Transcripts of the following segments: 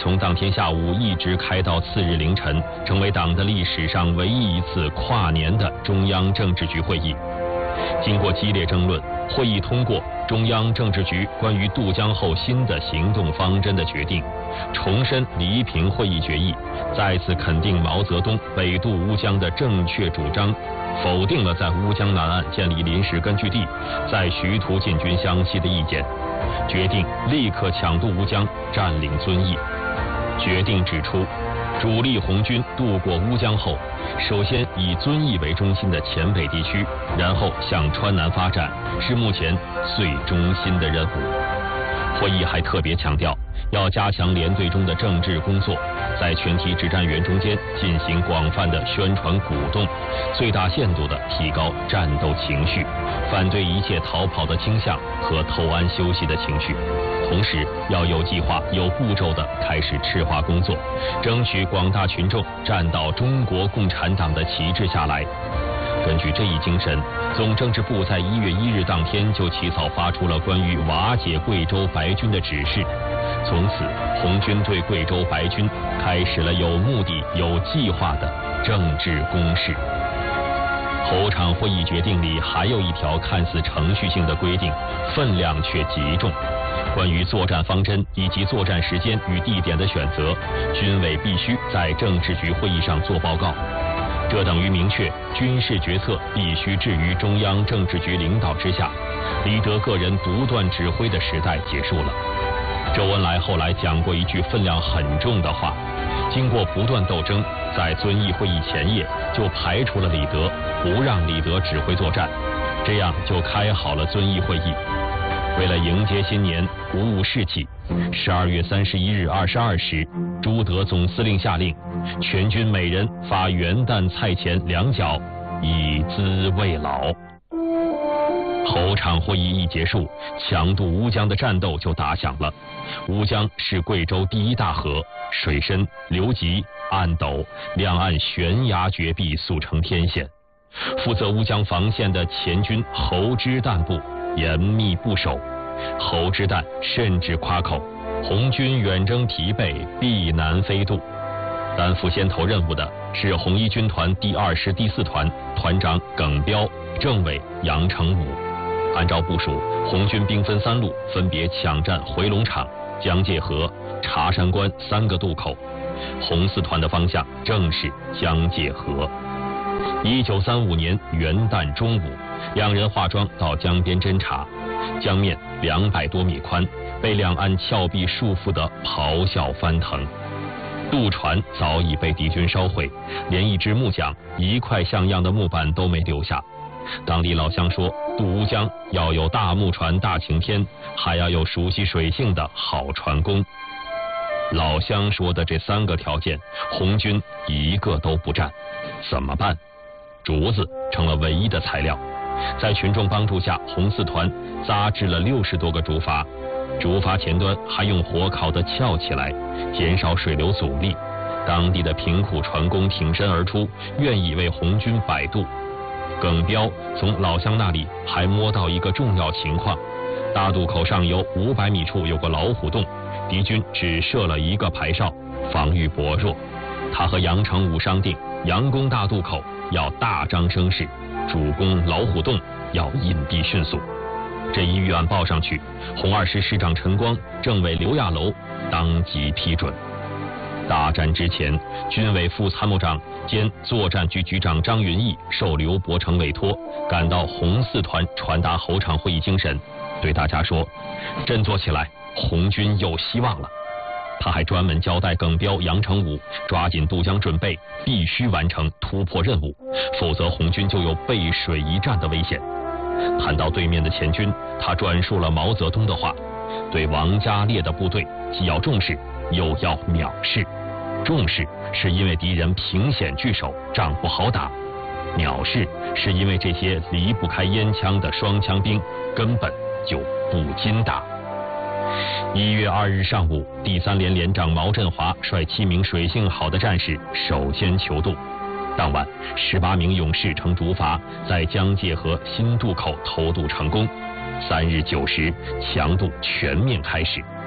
从当天下午一直开到次日凌晨，成为党的历史上唯一一次跨年的中央政治局会议。经过激烈争论，会议通过中央政治局关于渡江后新的行动方针的决定，重申黎平会议决议，再次肯定毛泽东北渡乌江的正确主张，否定了在乌江南岸建立临时根据地、在徐图进军湘西的意见，决定立刻抢渡乌江，占领遵义。决定指出，主力红军渡过乌江后，首先以遵义为中心的黔北地区，然后向川南发展，是目前最中心的任务。会议还特别强调，要加强联队中的政治工作，在全体指战员中间进行广泛的宣传鼓动，最大限度地提高战斗情绪，反对一切逃跑的倾向和投安休息的情绪。同时要有计划、有步骤地开始赤化工作，争取广大群众站到中国共产党的旗帜下来。根据这一精神，总政治部在1月1日当天就起草发出了关于瓦解贵州白军的指示。从此，红军对贵州白军开始了有目的、有计划的政治攻势。侯场会议决定里还有一条看似程序性的规定，分量却极重。关于作战方针以及作战时间与地点的选择，军委必须在政治局会议上做报告。这等于明确军事决策必须置于中央政治局领导之下，李德个人独断指挥的时代结束了。周恩来后来讲过一句分量很重的话，经过不断斗争，在遵义会议前夜就排除了李德，不让李德指挥作战，这样就开好了遵义会议。为了迎接新年，鼓舞士气，12月31日22时，朱德总司令下令，全军每人发元旦菜钱2角，以资慰老。侯场会议一结束，强渡乌江的战斗就打响了。乌江是贵州第一大河，水深流急，岸陡，两岸悬崖绝壁，速成天险。负责乌江防线的前军侯之旦部严密固守，侯之旦甚至夸口，红军远征疲惫，必难飞渡。担负先头任务的是红一军团第2师第4团团长耿彪，政委杨成武。按照部署，红军兵分3路，分别抢占回龙场、江界河、茶山关3个渡口。红4团的方向正是江界河。1935年元旦中午，两人化妆到江边侦察，江面200多米宽，被两岸峭壁束缚得咆哮翻腾。渡船早已被敌军烧毁，连一只木桨、一块像样的木板都没留下。当地老乡说，渡乌江要有大木船、大晴天，还要有熟悉水性的好船工。老乡说的这3个条件，红军一个都不占，怎么办？竹子成了唯一的材料。在群众帮助下，红4团扎制了60多个竹筏，竹筏前端还用火烤得翘起来，减少水流阻力。当地的贫苦船工挺身而出，愿意为红军摆渡。耿彪从老乡那里还摸到一个重要情况：大渡口上游500米处有个老虎洞，敌军只设了1个排哨，防御薄弱。他和杨成武商定，佯攻大渡口要大张声势，主攻老虎洞要隐蔽迅速。这一预案报上去，红2师师长陈光、政委刘亚楼当即批准。大战之前，军委副参谋长兼作战局局长张云逸受刘伯承委托，赶到红4团传达侯场会议精神，对大家说：振作起来，红军有希望了。他还专门交代耿彪、杨成武抓紧渡江准备，必须完成突破任务，否则红军就有背水一战的危险。谈到对面的前军，他转述了毛泽东的话：对王家烈的部队，既要重视，又要藐视。重视是因为敌人凭险据守，仗不好打；藐视是因为这些离不开烟枪的双枪兵根本就不禁打。1月2日上午，第3连连长毛振华率7名水性好的战士首先求渡。当晚，18名勇士乘竹筏在江界河新渡口偷渡成功。3日9时，强渡全面开始。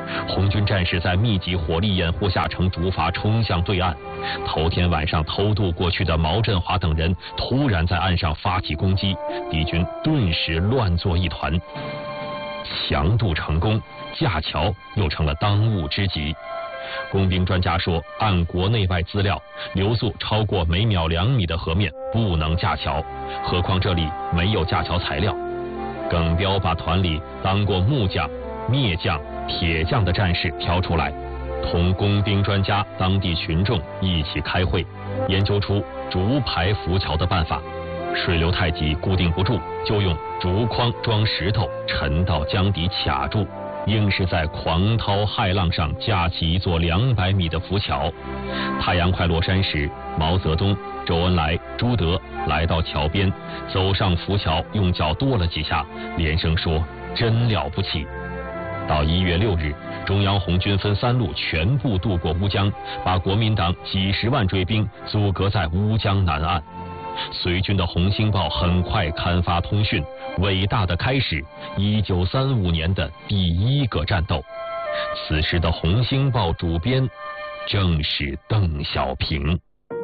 红军战士在密集火力掩护下乘竹筏冲向对岸。头天晚上偷渡过去的毛振华等人突然在岸上发起攻击，敌军顿时乱作一团。强渡成功，架桥又成了当务之急。工兵专家说，按国内外资料，流速超过每秒2米的河面不能架桥，何况这里没有架桥材料。耿彪把团里当过木匠、篾匠、铁匠的战士挑出来，同工兵专家、当地群众一起开会，研究出竹排浮桥的办法。水流太急，固定不住，就用竹筐装石头沉到江底卡住，硬是在狂涛骇浪上架起一座200米的浮桥。太阳快落山时，毛泽东、周恩来、朱德来到桥边，走上浮桥，用脚跺了几下，连声说：“真了不起！”到1月6日，中央红军分3路全部渡过乌江，把国民党几10万追兵阻隔在乌江南岸。随军的《红星报》很快刊发通讯，伟大的开始1935年的第1个战斗。此时的《红星报》主编正是邓小平。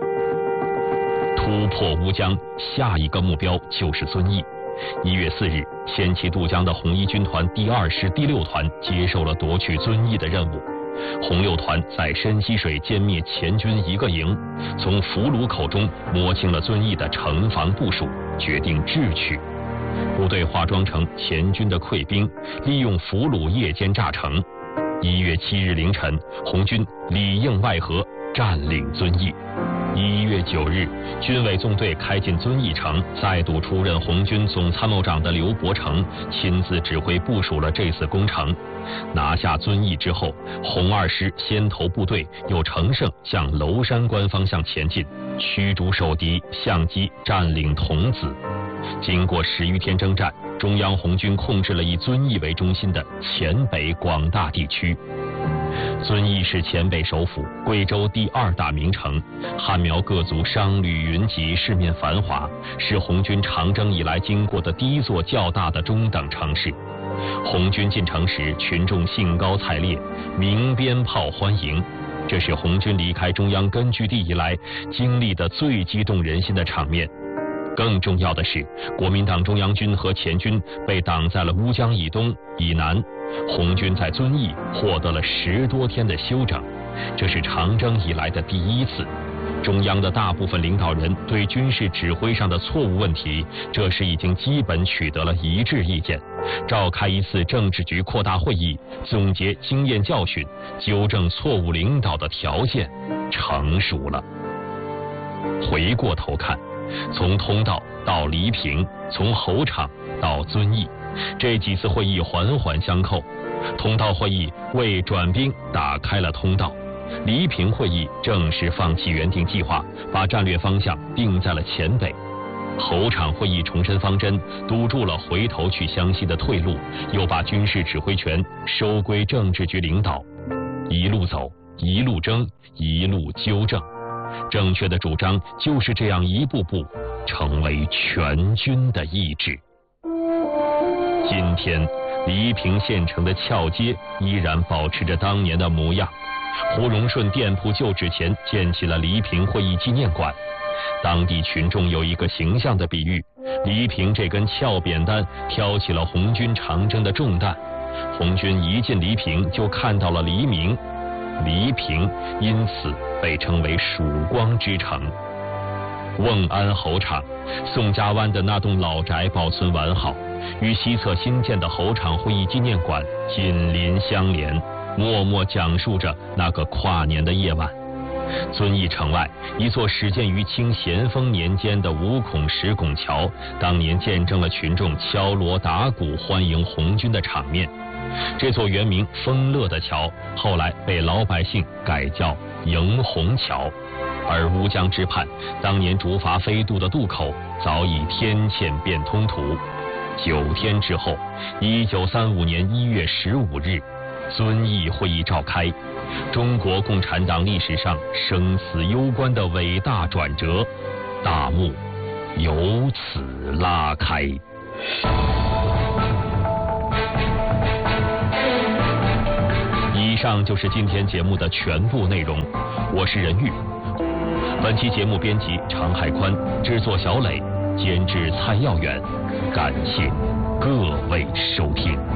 突破乌江，下一个目标就是遵义。1月4日，先期渡江的红一军团第2师第6团接受了夺取遵义的任务。红6团在深溪水歼灭前军1个营，从俘虏口中摸清了遵义的城防部署，决定智取。部队化妆成前军的溃兵，利用俘虏夜间炸城。1月7日凌晨，红军里应外合，占领遵义。1月9日，军委纵队开进遵义城，再度出任红军总参谋长的刘伯承亲自指挥部署了这次工程。拿下遵义之后，红2师先头部队又乘胜向娄山关方向前进，驱逐守敌，相机占领桐梓。经过10余天征战，中央红军控制了以遵义为中心的黔北广大地区。遵义是黔北首府，贵州第2大名城，汉苗各族商旅云集，市面繁华，是红军长征以来经过的第1座较大的中等城市。红军进城时，群众兴高采烈，鸣鞭炮欢迎，这是红军离开中央根据地以来经历的最激动人心的场面。更重要的是，国民党中央军和黔军被挡在了乌江以东、以南，红军在遵义获得了10多天的休整，这是长征以来的第1次。中央的大部分领导人对军事指挥上的错误问题，这时已经基本取得了一致意见，召开一次政治局扩大会议，总结经验教训，纠正错误领导的条件成熟了。回过头看，从通道到黎平，从侯场到遵义，这几次会议环环相扣。通道会议为转兵打开了通道，黎平会议正式放弃原定计划，把战略方向定在了黔北。侯场会议重申方针，堵住了回头去湘西的退路，又把军事指挥权收归政治局领导。一路走，一路争，一路纠正，正确的主张就是这样一步步成为全军的意志。今天，黎平县城的翘街依然保持着当年的模样。胡荣顺店铺旧址前建起了黎平会议纪念馆。当地群众有一个形象的比喻，黎平这根翘扁担挑起了红军长征的重担。红军一进黎平就看到了黎明，黎平因此被称为曙光之城。瓮安侯场，宋家湾的那栋老宅保存完好，与西侧新建的侯场会议纪念馆紧邻相连，默默讲述着那个跨年的夜晚。遵义城外，一座始建于清咸丰年间的5孔10拱桥，当年见证了群众敲锣打鼓欢迎红军的场面。这座原名丰乐的桥，后来被老百姓改叫迎红桥。而乌江之畔，当年竹筏飞渡的渡口早已天堑变通途。9天之后，1935年1月15日，遵义会议召开，中国共产党历史上生死攸关的伟大转折大幕由此拉开。 上就是今天节目的全部内容，我是任玉。本期节目编辑常海宽，制作小磊，监制蔡耀远。感谢各位收听。